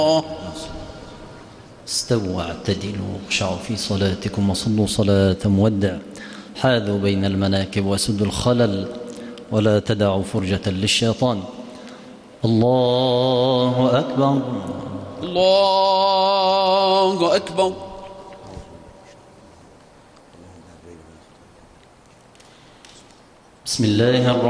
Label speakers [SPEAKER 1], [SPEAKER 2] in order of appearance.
[SPEAKER 1] استووا واعتدلوا واخشعوا في صلاتكم وصلوا صلاة مودع. حاذوا بين المناكب وسدوا الخلل ولا تدعوا فرجة للشيطان. الله أكبر.
[SPEAKER 2] الله أكبر.
[SPEAKER 1] بسم الله الرحمن